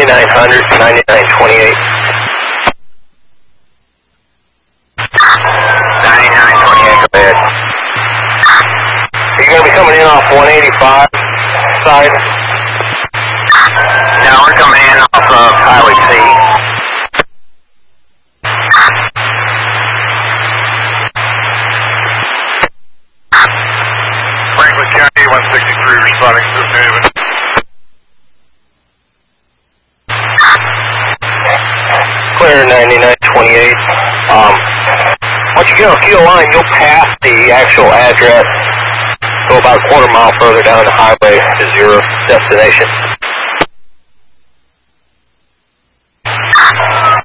9900, 9928. 9928, go ahead. Are you going to be coming in off 185 side? No, we're coming in off of Highway C. Franklin County 163 responding to New Haven. Clear 9928. Once you get on Keel Line, you'll pass the actual address. Go about a quarter mile further down the highway is your destination.